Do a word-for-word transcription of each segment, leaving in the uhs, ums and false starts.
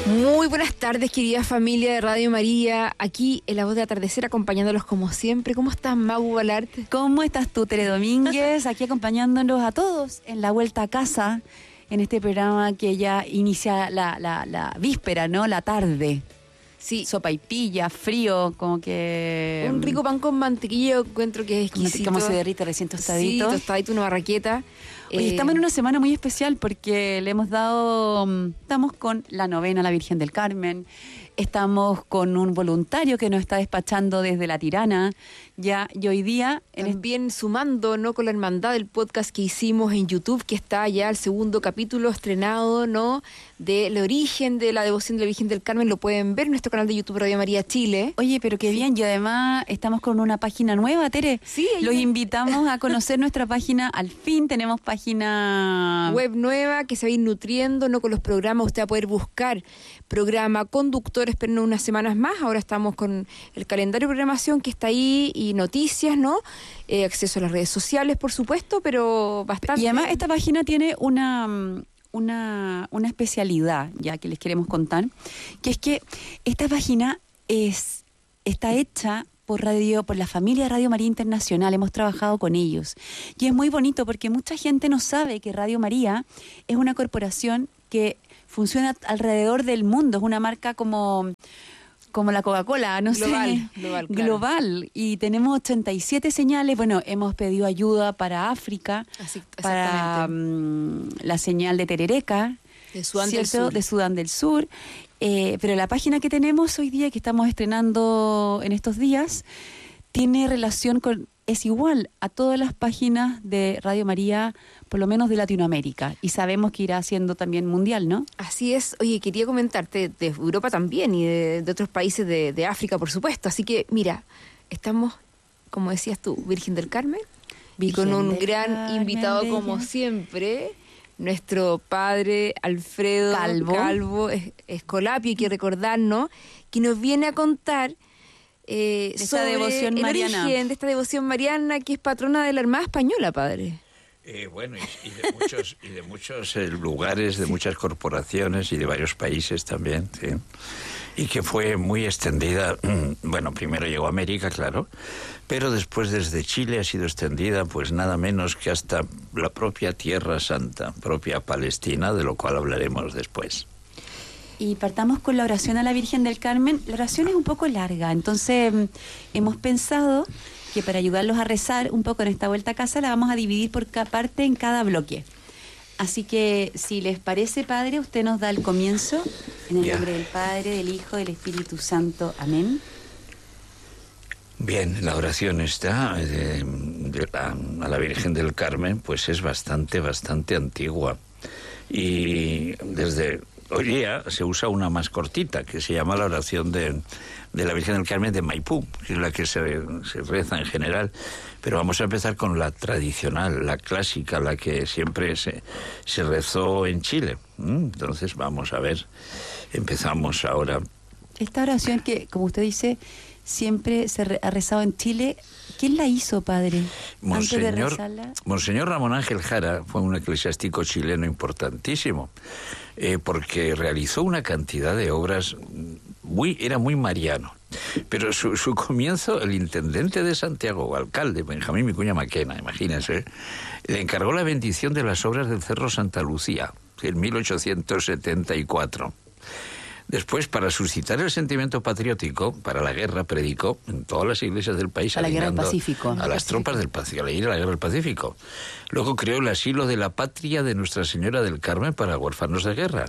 Muy buenas tardes, querida familia de Radio María, aquí en La Voz de Atardecer, acompañándolos como siempre. ¿Cómo estás, Magu Balart? ¿Cómo estás tú, Tere Domínguez? Aquí acompañándonos a todos en la vuelta a casa, en este programa que ya inicia la, la, la víspera, ¿no? La tarde. Sí. Sopa y pilla, frío, como que... Un rico pan con mantequilla, encuentro que es exquisito. Como se derrite recién tostadito. Sí, tostadito, una barraqueta. Oye, eh, estamos en una semana muy especial porque le hemos dado... Estamos con la novena a la Virgen del Carmen, estamos con un voluntario que nos está despachando desde La Tirana, ya, y hoy día... También en sumando, ¿no?, con la hermandad del podcast que hicimos en YouTube, que está ya el segundo capítulo estrenado, ¿no?, del origen de la devoción de la Virgen del Carmen. Lo pueden ver en nuestro canal de YouTube Radio María Chile. Oye, pero qué bien, y además estamos con una página nueva, Tere. Sí. Los invitamos a conocer nuestra página. Al fin tenemos página web nueva que se va a ir nutriendo, ¿no?, con los programas. Usted va a poder buscar programa conductores, pero no unas semanas más. Ahora estamos con el calendario de programación que está ahí y noticias, ¿no? Eh, acceso a las redes sociales, por supuesto, pero bastante. Y además esta página tiene una... Una, una especialidad ya que les queremos contar, que es que esta página es está hecha por radio por la familia de Radio María Internacional. Hemos trabajado con ellos y es muy bonito porque mucha gente no sabe que Radio María es una corporación que funciona alrededor del mundo, es una marca como como la Coca-Cola, no global, sé, global, claro. global, y tenemos ochenta y siete señales. Bueno, hemos pedido ayuda para África, Así, para um, la señal de Terereca, de Sudán ¿cierto? del Sur, de Sudán del Sur. Eh, pero la página que tenemos hoy día, que estamos estrenando en estos días, tiene relación con, es igual a todas las páginas de Radio María, por lo menos de Latinoamérica, y sabemos que irá siendo también mundial, ¿no? Así es. Oye, quería comentarte de Europa también y de, de otros países de, de África, por supuesto. Así que, mira, estamos, como decías tú, Virgen del Carmen, Virgen con un gran Carmen, invitado, bella, como siempre, nuestro padre Alfredo Calvo, Calvo Escolapio, hay que recordarnos, que nos viene a contar eh, de sobre esta devoción el mariana. origen de esta devoción mariana, que es patrona de la Armada Española, padre. Eh, bueno, y, y de muchos, y de muchos eh, lugares, de muchas corporaciones y de varios países también, ¿sí? Y que fue muy extendida. Bueno, primero llegó a América, claro, pero después desde Chile ha sido extendida, pues nada menos que hasta la propia Tierra Santa, propia Palestina, de lo cual hablaremos después. Y partamos con la oración a la Virgen del Carmen. La oración es un poco larga, entonces hemos pensado que para ayudarlos a rezar un poco en esta vuelta a casa la vamos a dividir por cada parte en cada bloque. Así que, si les parece, Padre, usted nos da el comienzo, en el yeah. nombre del Padre, del Hijo, del Espíritu Santo. Amén. Bien, la oración está de, de la, a la Virgen del Carmen, pues es bastante, bastante antigua. Y desde hoy día se usa una más cortita, que se llama la oración de... de la Virgen del Carmen de Maipú, que es la que se, se reza en general. Pero vamos a empezar con la tradicional, la clásica, la que siempre se, se rezó en Chile. Entonces vamos a ver, empezamos ahora. Esta oración que, como usted dice, siempre se re, ha rezado en Chile, ¿quién la hizo, padre? Monseñor, antes de rezarla. Monseñor Ramón Ángel Jara fue un eclesiástico chileno importantísimo, eh, porque realizó una cantidad de obras. Muy, era muy mariano, pero su, su comienzo, el intendente de Santiago, o alcalde, Benjamín Vicuña Maquena, imagínense, le encargó la bendición de las obras del Cerro Santa Lucía, en mil ochocientos setenta y cuatro. Después, para suscitar el sentimiento patriótico, para la guerra, predicó en todas las iglesias del país, a la guerra del Pacífico, a las tropas del Pacífico, a ir a la guerra del Pacífico. Luego creó el asilo de la patria de Nuestra Señora del Carmen para huérfanos de guerra.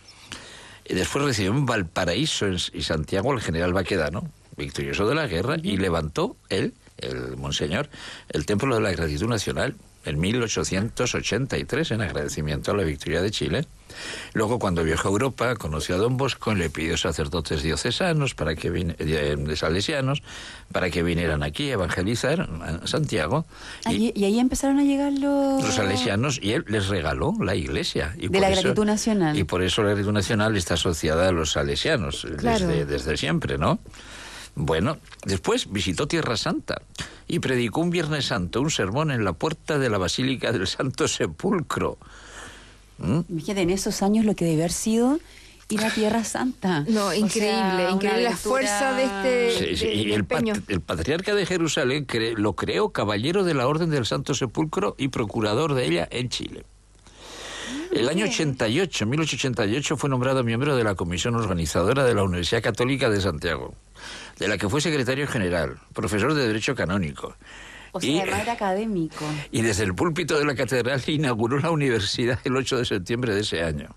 Y después recibió en Valparaíso y Santiago al general Baquedano, victorioso de la guerra, y levantó él, el monseñor, el Templo de la Gratitud Nacional en mil ochocientos ochenta y tres, en agradecimiento a la victoria de Chile. Luego, cuando viajó a Europa, conoció a Don Bosco y le pidió sacerdotes diocesanos, para que vin- de salesianos, para que vinieran aquí a evangelizar a Santiago. Y, y ahí empezaron a llegar los... los salesianos, y él les regaló la iglesia. Y de la Gratitud eso, Nacional. Y por eso la Gratitud Nacional está asociada a los salesianos, claro, desde, desde siempre, ¿no? Bueno, después visitó Tierra Santa y predicó un Viernes Santo, un sermón en la puerta de la Basílica del Santo Sepulcro. ¿Mm? Fíjate, en esos años lo que debe haber sido ir a Tierra Santa. No, increíble, o sea, increíble la aventura... fuerza de este sí, sí, de, y de el, pat, el patriarca de Jerusalén cre, lo creó caballero de la Orden del Santo Sepulcro y procurador de ella en Chile. El año ochenta y ocho, mil ochocientos ochenta y ocho, fue nombrado miembro de la comisión organizadora de la Universidad Católica de Santiago, de la que fue secretario general, profesor de Derecho Canónico. O sea, y, además era académico. Y desde el púlpito de la catedral inauguró la universidad el ocho de septiembre de ese año.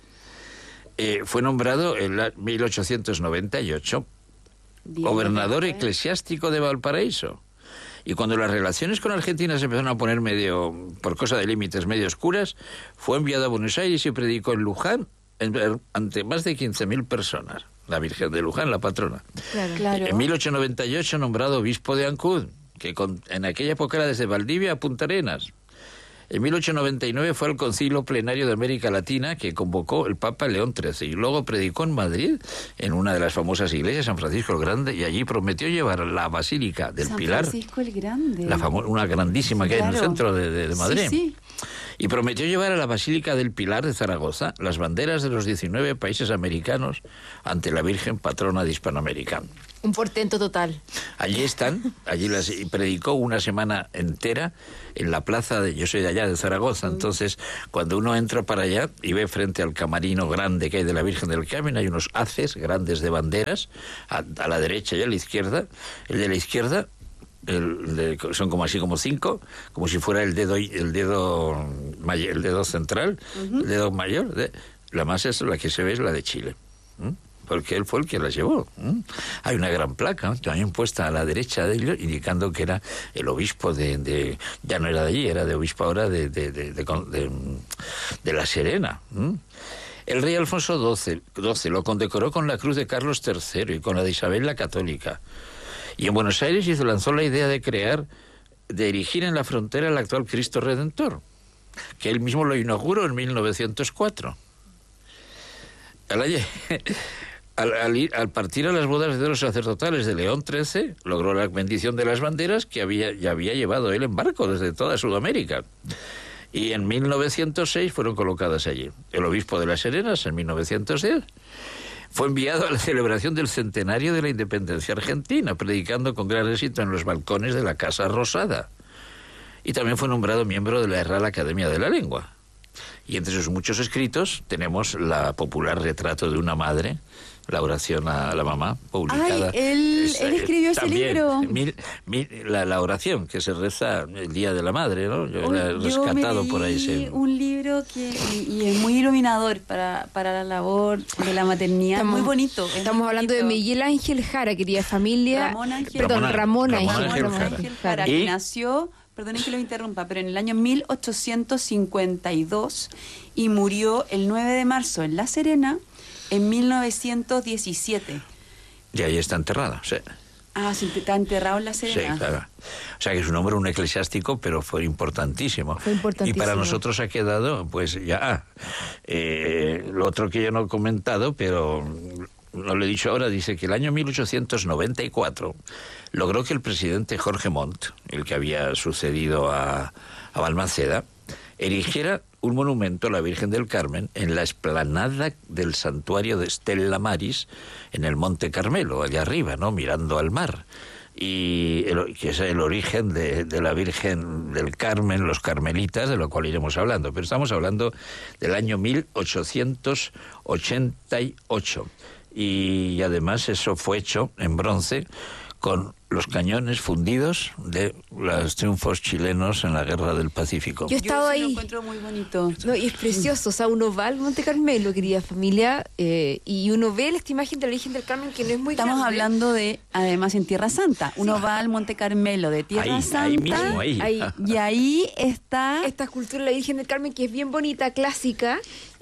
Eh, fue nombrado en mil ochocientos noventa y ocho Bien, gobernador bien, eclesiástico de Valparaíso. Y cuando las relaciones con Argentina se empezaron a poner medio, por cosa de límites, medio oscuras, fue enviado a Buenos Aires y predicó en Luján en, ante más de quince mil personas. La Virgen de Luján, la patrona. Claro, claro. En mil ochocientos noventa y ocho nombrado obispo de Ancud, que con, en aquella época era desde Valdivia a Punta Arenas. En mil ochocientos noventa y nueve fue al Concilio Plenario de América Latina que convocó el Papa León trece y luego predicó en Madrid, en una de las famosas iglesias, San Francisco el Grande, y allí prometió llevar la Basílica del San Pilar, San Francisco el Grande, la famo- una grandísima que claro. hay en el centro de, de, de Madrid, sí, sí. y prometió llevar a la Basílica del Pilar de Zaragoza las banderas de los diecinueve países americanos ante la Virgen patrona de Hispanoamérica. Un portento total. Allí están, allí las y predicó una semana entera en la plaza de, yo soy de allá, de Zaragoza, entonces cuando uno entra para allá y ve frente al camarino grande que hay de la Virgen del Carmen, hay unos haces grandes de banderas, a, a la derecha y a la izquierda. El de la izquierda, el de, son como así como cinco, como si fuera el dedo, el dedo, el dedo central, uh-huh. el dedo mayor. De, la más es la que se ve es la de Chile. ¿Mm? Porque él fue el que la llevó. ¿Mm? Hay una gran placa también puesta a la derecha de ellos, indicando que era el obispo de, de ya no era de allí, era de obispo ahora de, de, de, de, de, de La Serena. ¿Mm? El rey Alfonso doce lo condecoró con la cruz de Carlos tercero y con la de Isabel la Católica. Y en Buenos Aires hizo, lanzó la idea de crear, de erigir en la frontera el actual Cristo Redentor, que él mismo lo inauguró en mil novecientos cuatro. Al año... Al, al, ir, al partir a las bodas de los sacerdotales de León trece, logró la bendición de las banderas que había, ya había llevado él en barco desde toda Sudamérica. Y en mil novecientos seis fueron colocadas allí. El obispo de Las Serenas, en mil novecientos diez, fue enviado a la celebración del centenario de la independencia argentina, predicando con gran éxito en los balcones de la Casa Rosada. Y también fue nombrado miembro de la Real Academia de la Lengua. Y entre sus muchos escritos tenemos la popular Retrato de una madre, la oración a la mamá, publicada. Ay, él, es, él escribió también, ese libro. Mil, mil, la, la oración que se reza el Día de la Madre, ¿no? Yo Uy, la he rescatado por ahí. Sí. Un libro que y, y es muy iluminador para, para la labor de la maternidad. Estamos, muy bonito. Estamos muy hablando bonito. de Miguel Ángel Jara, querida familia. Ramón Ángel, Perdón, Ramón, Ramón Ángel, Ángel Ramón Jara. Ángel Jara, Y- que nació, perdonen que lo interrumpa, pero en el año mil ochocientos cincuenta y dos y murió el nueve de marzo en La Serena en mil novecientos diecisiete. Y ahí está enterrada, sí. Ah, sí, está enterrado en La Sí, Serena. claro. O sea que es un hombre, un eclesiástico, pero fue importantísimo. Fue importantísimo. Y para nosotros ha quedado, pues ya, ah, eh, lo otro que yo no he comentado, pero no lo he dicho ahora, dice que el año mil ochocientos noventa y cuatro logró que el presidente Jorge Montt, el que había sucedido a, a Balmaceda, erigiera un monumento a la Virgen del Carmen en la explanada del santuario de Stella Maris, en el Monte Carmelo, allá arriba, ¿no?, mirando al mar. Y el, que es el origen de, de la Virgen del Carmen, los carmelitas, de lo cual iremos hablando. Pero estamos hablando del año mil ochocientos ochenta y ocho. Y además eso fue hecho en bronce con los cañones fundidos de los triunfos chilenos en la Guerra del Pacífico. Yo he estado Yo sí lo ahí. encuentro muy bonito. No, y es precioso, o sea, uno va al Monte Carmelo, querida familia, eh, y uno ve esta imagen de la Virgen del Carmen que no es muy Estamos grande. hablando de, además, en Tierra Santa. Uno va al Monte Carmelo de Tierra Ahí, Santa. ahí mismo, ahí. ahí. Y ahí está... Esta escultura de la Virgen del Carmen que es bien bonita, clásica,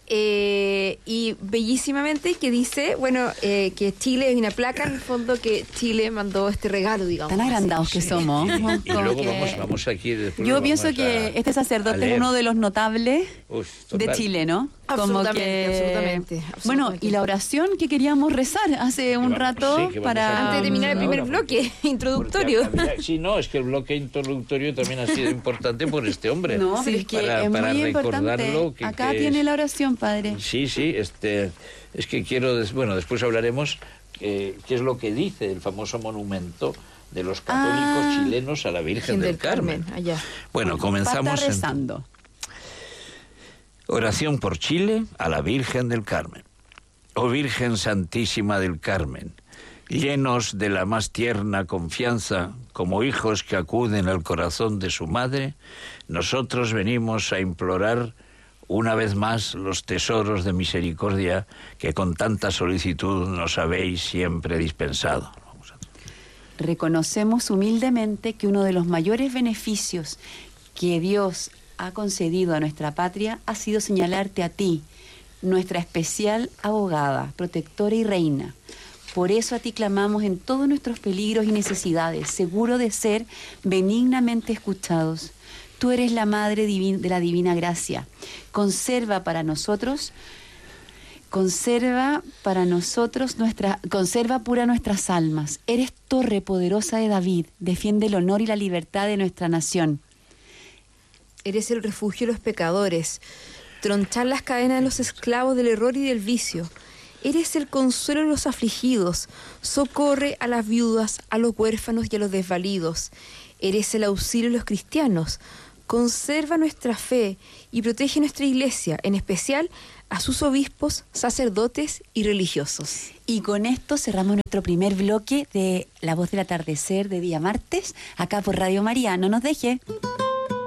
eh, y bellísimamente, que dice, bueno, eh, que Chile, hay una placa en el fondo que Chile mandó este regalo, digamos. Tan agrandados que somos. Y, y- y Como luego que- vamos, vamos aquí. después Yo lo pienso vamos que a- este a sacerdote es leer. uno de los notables Uy, de total. Chile, ¿no? Absolutamente, que, absolutamente, absolutamente. Bueno, y la oración que queríamos rezar hace un rato sí, que para... Antes de terminar el primer ahora, bloque porque- introductorio. porque había- sí, no, es que el bloque introductorio también ha sido importante por este hombre. No, pero es que para, es para muy importante. recordarlo. Que, Acá que tiene es- la oración, padre. Sí, sí, este, es que quiero, des- bueno, después hablaremos eh, qué es lo que dice el famoso monumento de los católicos Ah. chilenos a la Virgen Virgen del, del Carmen, allá. Bueno, comenzamos. Pata en- rezando. Oración por Chile a la Virgen del Carmen. Oh Virgen Santísima del Carmen, llenos de la más tierna confianza, como hijos que acuden al corazón de su madre, nosotros venimos a implorar una vez más los tesoros de misericordia que con tanta solicitud nos habéis siempre dispensado. Vamos a... Reconocemos humildemente que uno de los mayores beneficios que Dios ha concedido a nuestra patria ha sido señalarte a ti, nuestra especial abogada, protectora y reina. Por eso a ti clamamos en todos nuestros peligros y necesidades, seguro de ser benignamente escuchados. Tú eres la Madre divin- de la Divina Gracia. Conserva para nosotros, conserva para nosotros nuestra, conserva pura nuestras almas. Eres torre poderosa de David, defiende el honor y la libertad de nuestra nación. Eres el refugio de los pecadores, tronchar las cadenas de los esclavos del error y del vicio. Eres el consuelo de los afligidos, socorre a las viudas, a los huérfanos y a los desvalidos. Eres el auxilio de los cristianos, conserva nuestra fe y protege nuestra iglesia, en especial a sus obispos, sacerdotes y religiosos. Y con esto cerramos nuestro primer bloque de La Voz del Atardecer de día martes, acá por Radio María. No nos deje.